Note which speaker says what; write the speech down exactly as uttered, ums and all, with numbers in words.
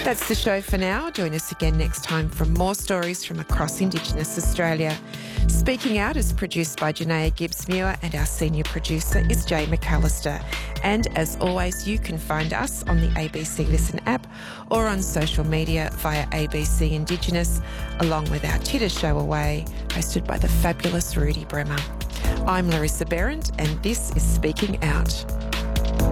Speaker 1: That's the show for now. Join us again next time for more stories from across Indigenous Australia. Speaking Out is produced by Janaea Gibbs-Muir and our senior producer is Jay McAllister. And as always, you can find us on the A B C Listen app or on social media via A B C Indigenous, along with our Titter Show Away, hosted by the fabulous Rudy Bremer. I'm Larissa Behrendt and this is Speaking Out.